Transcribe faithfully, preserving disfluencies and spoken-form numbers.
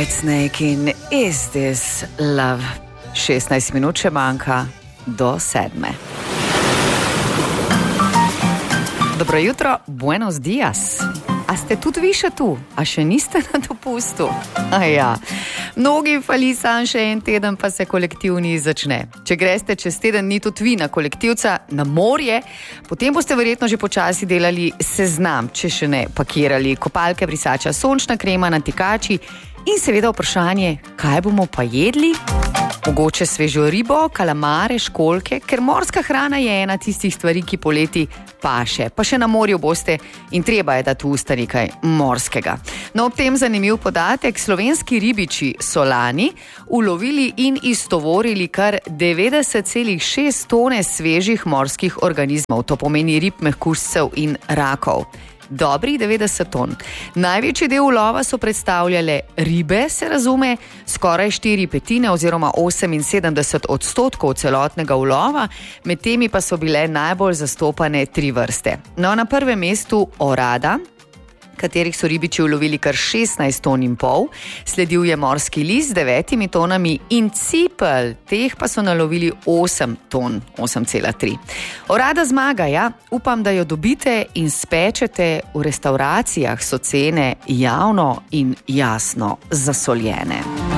Whitesnake in Is This Love? šestnajst minut še manjka do sedme. Dobro jutro, buenos dias. A ste tudi vi še tu? A še niste na dopustu? A ja. Mnogi fali sam še en teden, pa se kolektivni začne. Če greste čez teden ni tudi vi na kolektivca na morje, potem boste verjetno že počasi delali seznam, če še ne pakirali kopalke, brisača, sončna krema, natikači in seveda vprašanje, kaj bomo pa jedli? Mogoče svežo ribo, kalamare, školjke, ker morska hrana je ena tistih stvari, ki poleti paše. Pa še na morju boste in treba je dati v usta nekaj morskega. No, ob tem zanimiv podatek, slovenski ribiči so lani ulovili in istovorili kar devetdeset celih šest tone svežih morskih organizmov. To pomeni rib, mehkužcev in rakov. Dobrih devetdeset ton. Največji del ulova so predstavljale ribe, se razume, skoraj štiri petine oziroma oseminsedemdeset odstotkov celotnega ulova, med temi pa so bile najbolj zastopane tri vrste. No, na prvem mestu orada, katerih so ribiči ulovili kar šestnajst ton in pol, sledil je morski lis z devetimi tonami in cipel, teh pa so nalovili osem ton, osem cela tri. Orada zmaga, ja, upam, da jo dobite in spečete v restavracijah, so cene javno in jasno zasoljene.